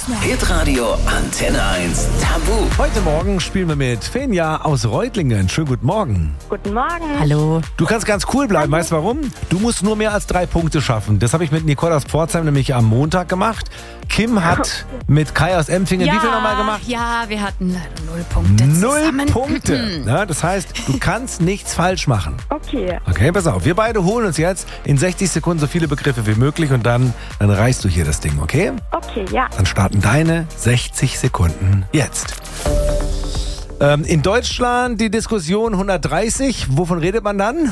Hitradio Antenne 1 Tabu. Heute Morgen spielen wir mit Fenja aus Reutlingen. Schönen guten Morgen. Guten Morgen. Hallo. Du kannst ganz cool bleiben, weißt du warum? Du musst nur mehr als 3 Punkte schaffen. Das habe ich mit Nicole aus Pforzheim nämlich am Montag gemacht. Kim hat mit Kai aus Empfingen wie viel nochmal gemacht? Ja, wir hatten leider 0 Punkte 0 zusammen. Punkte. Ja, das heißt, du kannst nichts falsch machen. Okay. Okay, pass auf. Wir beide holen uns jetzt in 60 Sekunden so viele Begriffe wie möglich und dann reichst du hier das Ding, okay? Okay, ja. Dann starten deine 60 Sekunden jetzt. In Deutschland die Diskussion 130. Wovon redet man dann?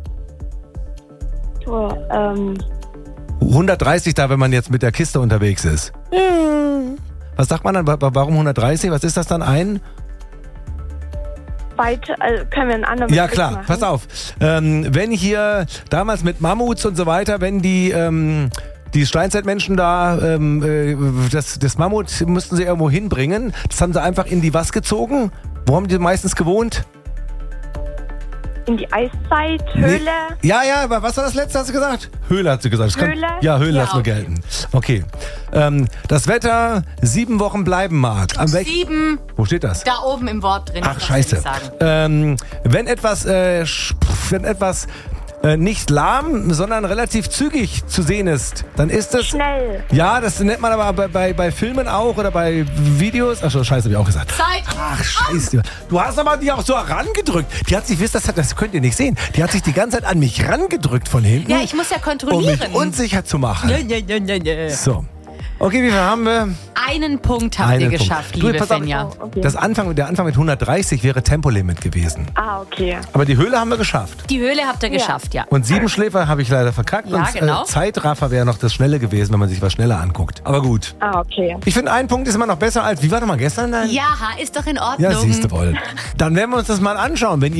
So, 130 da, wenn man jetzt mit der Kiste unterwegs ist. Was sagt man dann? Warum 130? Was ist das dann? können wir einen anderen Ja Begriff klar, machen? pass auf. Wenn hier damals mit Mammuts und so weiter, wenn die Steinzeitmenschen da, das Mammut mussten sie irgendwo hinbringen. Das haben sie einfach in die was gezogen? Wo haben die meistens gewohnt? In die Eiszeit, Höhle. Nee. Ja, aber was war das letzte, hast du gesagt? Höhle hat sie gesagt. Höhle? Höhle Ja, lassen wir okay. gelten. Okay. Das Wetter 7 Wochen bleiben mag. 7, Wo steht das? da oben im Wort drin. Ach, das scheiße. will ich sagen. Wenn etwas nicht lahm, sondern relativ zügig zu sehen ist, dann ist es... Schnell. Ja, das nennt man aber bei Filmen auch oder bei Videos. Ach so, scheiße, hab ich auch gesagt. Zeit. Ach, scheiße. Du hast aber die auch so herangedrückt. Die hat sich, das könnt ihr nicht sehen, die hat sich die ganze Zeit an mich rangedrückt von hinten. Ja, ich muss ja um kontrollieren. mich unsicher zu machen. Ja. So. Okay, wie viel haben wir? Einen Punkt habt ihr Einen Punkt. geschafft, Du, liebe pass auf. Fenja. Oh, okay. Der Anfang mit 130 wäre Tempolimit gewesen. Okay. Aber die Höhle haben wir geschafft. Die Höhle habt ihr geschafft, ja. Und 7 Schläfer habe ich leider verkackt. Ja, und genau. Zeitraffer wäre noch das Schnelle gewesen, wenn man sich was schneller anguckt. Aber gut. Okay. Ich finde, ein Punkt ist immer noch besser als... Wie war doch mal gestern? Ja, ist doch in Ordnung. Ja, siehst du wohl. Dann werden wir uns das mal anschauen. Wenn